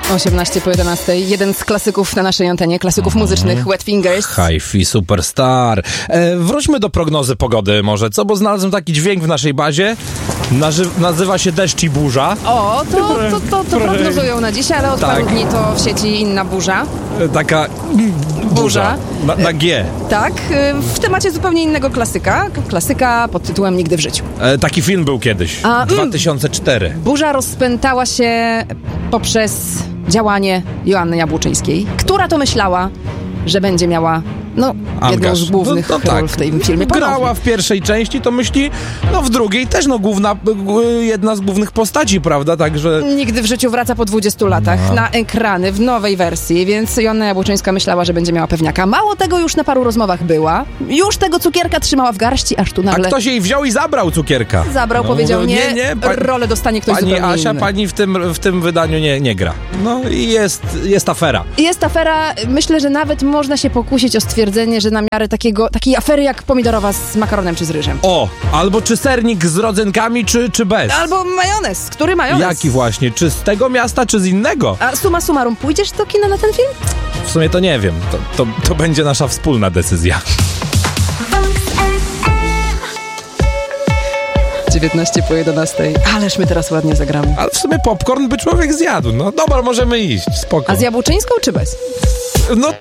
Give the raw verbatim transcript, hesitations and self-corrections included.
osiemnaście po jedenastej. Jeden z klasyków na naszej antenie, klasyków mm. muzycznych, Wet Fingers. Hi-Fi Superstar. E, wróćmy do prognozy pogody może, co? Bo znalazłem taki dźwięk w naszej bazie. Naży- nazywa się deszcz i burza. O, to, to, to, to prognozują na dzisiaj, ale od tak. paru dni to w sieci inna burza. E, taka burza. burza. Na, na G. Tak, w temacie zupełnie innego klasyka. Klasyka pod tytułem Nigdy w życiu. E, taki film był kiedyś. A, dwa tysiące cztery. Burza rozpętała się poprzez działanie Joanny Jabłoczyńskiej, która to myślała, że będzie miała no, jedną z głównych no, no ról tak. w tym filmie. Grała Ponownie. w pierwszej części, to myśli, no w drugiej też no główna, jedna z głównych postaci, prawda, także... Nigdy w życiu wraca po dwudziestu latach no. na ekrany w nowej wersji, więc Joanna Jabłoczyńska myślała, że będzie miała pewniaka. Mało tego, już na paru rozmowach była, już tego cukierka trzymała w garści, aż tu nagle... A ktoś jej wziął i zabrał cukierka. Zabrał, no, powiedział nie, nie, nie pa... rolę dostanie ktoś pani zupełnie Asia, inny. pani w tym, w tym wydaniu nie, nie gra. No i jest, jest afera. Jest afera, myślę, że nawet można się pokusić o stwierdzenie, że na miarę takiego, takiej afery jak pomidorowa z makaronem czy z ryżem. O, albo czy sernik z rodzynkami, czy, czy bez. Albo majonez. Który majonez? Jaki właśnie? Czy z tego miasta, czy z innego? A summa summarum, pójdziesz do kina na ten film? W sumie to nie wiem. To, to, to będzie nasza wspólna decyzja. dziewiętnaście po jedenastej. Ależ my teraz ładnie zagramy. Ale w sumie popcorn by człowiek zjadł. No dobra, możemy iść, spoko. A z Jabłoczyńską czy bez? No